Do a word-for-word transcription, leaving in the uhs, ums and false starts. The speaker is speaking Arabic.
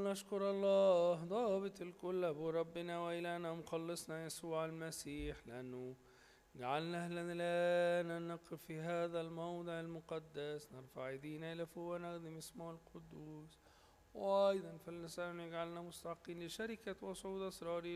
ونشكر الله ضابط الكل أبو ربنا وإلهنا مخلصنا يسوع المسيح، لأنه جعلنا أهلا الآن أن نقف في هذا الموضع المقدس نرفع أيدينا إلى فوق ونخدم اسمه القدوس. وأيضا فلنسأل أن يجعلنا مستحقين لشركة وصعود أسراره